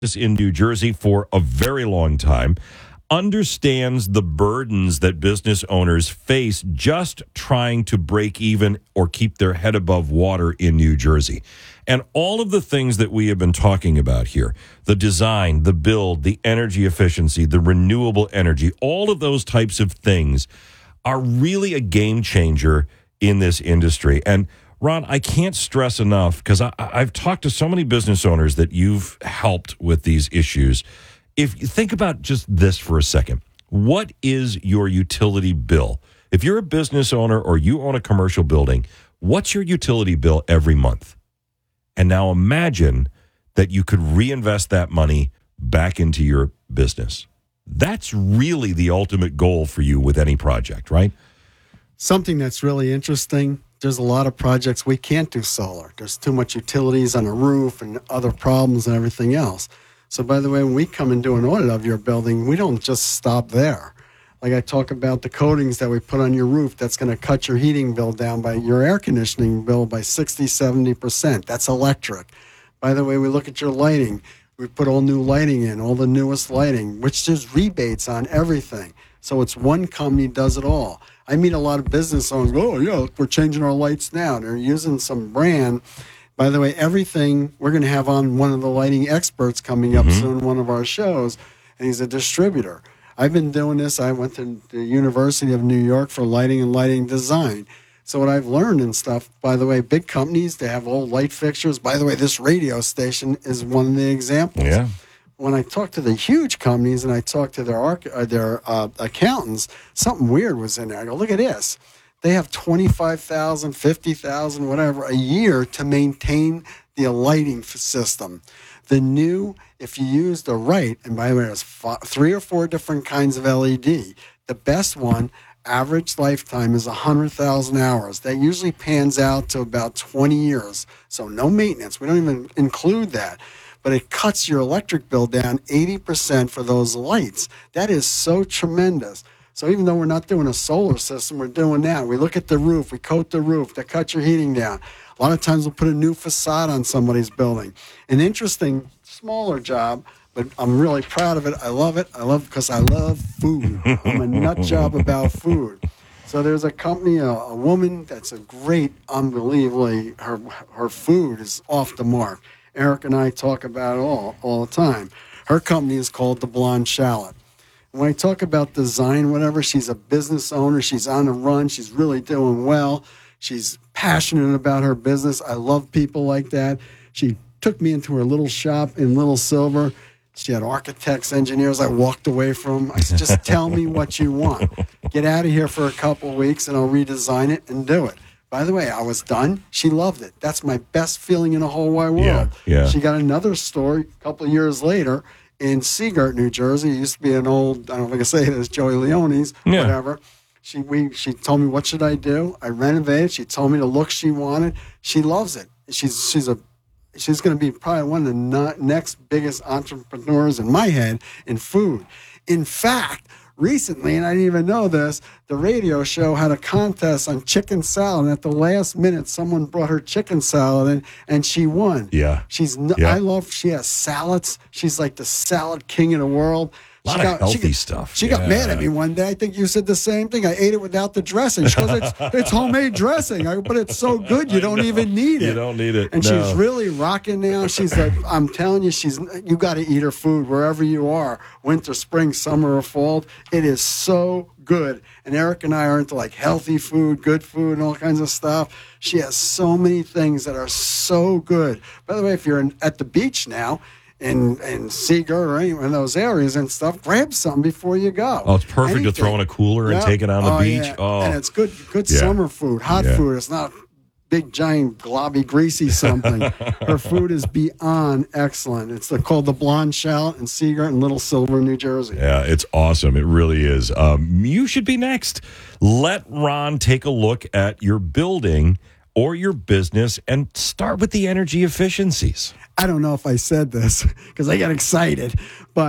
in New Jersey for a very long time, understands the burdens that business owners face just trying to break even or keep their head above water in New Jersey. And all of the things that we have been talking about here, the design, the build, the energy efficiency, the renewable energy, all of those types of things are really a game changer in this industry. And Ron, I can't stress enough, because I've talked to so many business owners that you've helped with these issues. If you think about just this for a second, what is your utility bill? If you're a business owner or you own a commercial building, what's your utility bill every month? And now imagine that you could reinvest that money back into your business. That's really the ultimate goal for you with any project, right? Something that's really interesting, there's a lot of projects we can't do solar. There's too much utilities on a roof and other problems and everything else. So, by the way, when we come and do an audit of your building, we don't just stop there. Like I talk about the coatings that we put on your roof, that's going to cut your heating bill down by your air conditioning bill by 60, 70%. That's electric. By the way, we look at your lighting. We put all new lighting in, all the newest lighting, which there's rebates on everything. So it's one company does it all. I meet a lot of business owners go, oh, yeah, we're changing our lights now. They're using some brand. By the way, everything we're going to have on one of the lighting experts coming up soon, one of our shows, and he's a distributor. I've been doing this. I went to the University of New York for lighting and lighting design. So what I've learned and stuff, by the way, big companies, they have old light fixtures. By the way, this radio station is one of the examples. Yeah. When I talk to the huge companies and I talk to their accountants, something weird was in there. I go, look at this. They have $25,000, $50,000, whatever, a year to maintain the lighting system. The new, if you use the right, and by the way, there's 3 or 4 different kinds of LED. The best one, average lifetime, is 100,000 hours. That usually pans out to about 20 years. So no maintenance. We don't even include that. But it cuts your electric bill down 80% for those lights. That is so tremendous. So even though we're not doing a solar system, we're doing that. We look at the roof, we coat the roof, that cuts your heating down. A lot of times we'll put a new facade on somebody's building. An interesting, smaller job, but I'm really proud of it. I love it. I love it because I love food. I'm a nut job about food. So there's a company, a woman that's a great, unbelievably, her food is off the mark. Eric and I talk about it all the time. Her company is called The Blonde Shallot. When I talk about design, whatever, she's a business owner. She's on the run. She's really doing well. She's passionate about her business. I love people like that. She took me into her little shop in Little Silver. She had architects, engineers I walked away from. I said, just tell me what you want. Get out of here for a couple of weeks, and I'll redesign it and do it. By the way, I was done. She loved it. That's my best feeling in the whole wide world. Yeah. She got another store a couple of years later in Seagirt, New Jersey. It used to be an old, I don't know if I can say it, it's Joey Leone's, whatever. She told me, what should I do? I renovated. She told me the look she wanted. She loves it. She's going to be probably one of the next biggest entrepreneurs in my head in food. In fact, recently, and I didn't even know this, the radio show had a contest on chicken salad. And at the last minute, someone brought her chicken salad in, and she won. Yeah. I love, she has salads. She's like the salad king of the world. A lot of healthy stuff. She got mad at me one day. I think you said the same thing. I ate it without the dressing. She goes, it's homemade dressing. But it's so good, you don't even need it. You don't need it. And she's really rocking now. She's like, I'm telling you, you got to eat her food wherever you are, winter, spring, summer, or fall. It is so good. And Eric and I are into like healthy food, good food, and all kinds of stuff. She has so many things that are so good. By the way, if you're at the beach now, in Seagirt or any of those areas and stuff, grab something before you go. Oh, it's perfect to throw in a cooler and take it on the beach. Yeah. Oh, and it's good summer food, hot food. It's not big, giant, globby, greasy something. Her food is beyond excellent. It's called The Blonde Shallot in Seagirt in Little Silver, New Jersey. Yeah, it's awesome. It really is. You should be next. Let Ron take a look at your building or your business and start with the energy efficiencies. I don't know if I said this because I got excited, but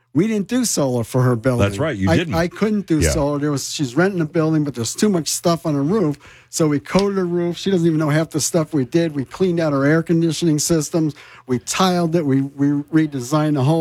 We didn't do solar for her building. That's right, you didn't. I couldn't do solar. She's renting a building, but there's too much stuff on her roof. So we coated her roof. She doesn't even know half the stuff we did. We cleaned out her air conditioning systems. We tiled it. We redesigned the whole